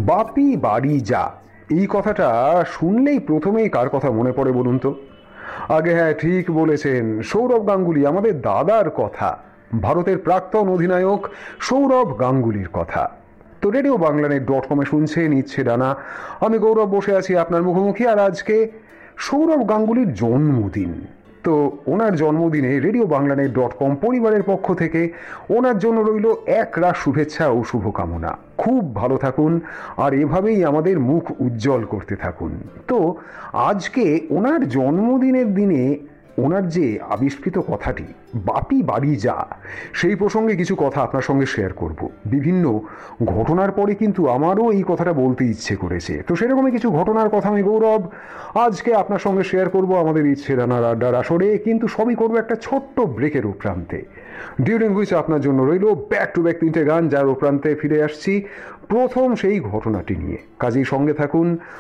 বাপি বাড়ি যা, এই কথাটা শুনলেই প্রথমেই কার কথা মনে পড়ে বলুন তো? আগে হ্যাঁ, ঠিক বলেছেন, সৌরভ গাঙ্গুলি, আমাদের দাদার কথা, ভারতের প্রাক্তন অধিনায়ক সৌরভ গাঙ্গুলির কথা। তো রেডিও বাংলানেট.কমে শুনছেন ইচ্ছে ডানা। আমি গৌরব বসে আছি আপনার মুখোমুখি, আর আজকে সৌরভ গাঙ্গুলির জন্মদিন। তো ওনার জন্মদিনে রেডিও বাংলানেট.কম পরিবারের পক্ষ থেকে ওনার জন্য রইল একরাশ শুভেচ্ছা ও শুভকামনা। খুব ভালো থাকুন আর এভাবেই আমাদের মুখ উজ্জ্বল করতে থাকুন। তো আজকে ওনার জন্মদিনের দিনে ওনার যে আবিষ্কৃত কথাটি বাপি বাড়ি যা, সেই প্রসঙ্গে কিছু কথা আপনার সঙ্গে শেয়ার করব। বিভিন্ন ঘটনার পরে কিন্তু আমারও এই কথাটা বলতে ইচ্ছে করেছে। তো সেরকমই কিছু ঘটনার কথা আমি গৌরব আজকে আপনার সঙ্গে শেয়ার করব আমাদের ইচ্ছে রানার আড্ডার আসরে, কিন্তু সবই করবো একটা ছোট্ট ব্রেকের উপরান্তে, ডিউরিং হুইচ আপনার জন্য রইল ব্যাক টু ব্যাক তিনটে গান, যার উপরান্তে ফিরে আসছি প্রথম সেই ঘটনাটি নিয়ে। কাজেই সঙ্গে থাকুন,